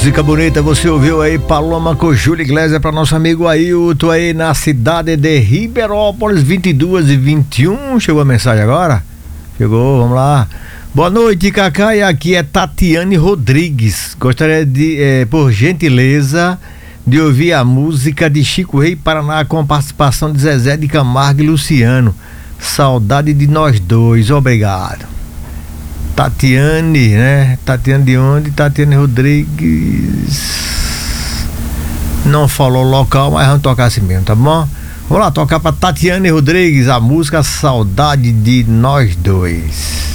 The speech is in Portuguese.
Música bonita, você ouviu aí Paloma com Júlio Iglesias para nosso amigo Ailton aí na cidade de Riberópolis, 22h21. Chegou a mensagem agora? Chegou, vamos lá. Boa noite, Cacá, e aqui é Tatiane Rodrigues. Gostaria de, por gentileza, de ouvir a música de Chico Rei Paraná com participação de Zezé de Camargo e Luciano. Saudade de nós dois, obrigado. Tatiane, né? Tatiane de onde? Tatiane Rodrigues. Não falou local, mas vamos tocar assim mesmo, tá bom? Vamos lá tocar pra Tatiane Rodrigues a música Saudade de Nós Dois.